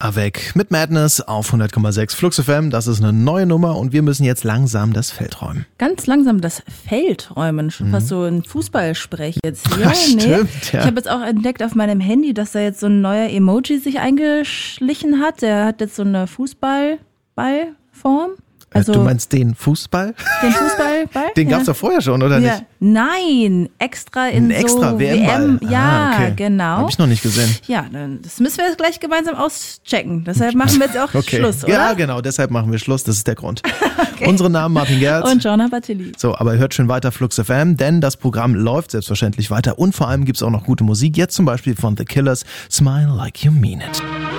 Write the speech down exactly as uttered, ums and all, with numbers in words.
Avec mit Madness auf hundert Komma sechs Flux F M. Das ist eine neue Nummer und wir müssen jetzt langsam das Feld räumen. Ganz langsam das Feld räumen. Schon mhm. fast so ein Fußballsprech jetzt hier. Stimmt, nee. ja. Ich habe jetzt auch entdeckt auf meinem Handy, dass da jetzt so ein neuer Emoji sich eingeschlichen hat. Der hat jetzt so eine Fußballballform. Also du meinst den Fußball? Den Fußballball? Den gab's ja. doch vorher schon, oder ja. nicht? Nein, extra in Ein extra so W M-Ball. W M. Ja, ah, okay. genau. Hab ich noch nicht gesehen. Ja, dann, das müssen wir jetzt gleich gemeinsam auschecken. Deshalb machen wir jetzt auch okay. Schluss, oder? Ja, genau, deshalb machen wir Schluss. Das ist der Grund. okay. Unsere Namen Martin Gerz und Joanna Battili. So, aber hört schön weiter Flux F M, denn das Programm läuft selbstverständlich weiter und vor allem gibt's auch noch gute Musik. Jetzt zum Beispiel von The Killers, Smile Like You Mean It.